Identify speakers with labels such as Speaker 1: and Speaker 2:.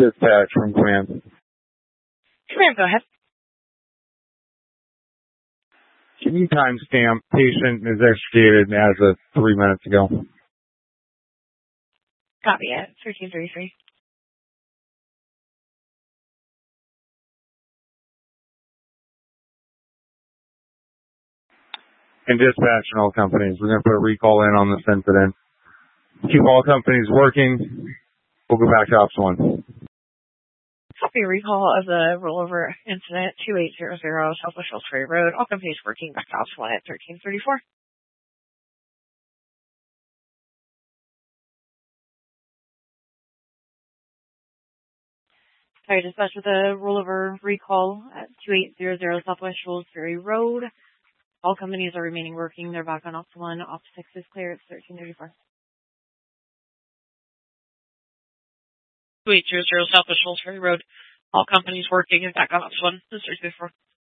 Speaker 1: Dispatch from command.
Speaker 2: Command, go ahead.
Speaker 1: Can you timestamp patient is extricated as of 3 minutes ago?
Speaker 2: Copy it. 1333.
Speaker 1: And dispatch and all companies. We're going to put a recall in on this incident. Keep all companies working. We'll go back to Ops 1.
Speaker 2: Copy recall of the rollover incident 2800 Southwest Wells Ferry Road. All companies working back to Ops 1 at 1334. Sorry, dispatch with a rollover recall at 2800 Southwest Wells Ferry Road. All companies are remaining working. They're back on Ops 1. Ops 6 is clear. It's 1334. 2800 Southwest Wells Ferry Road. All companies working and back on Ops 1. This is 1334.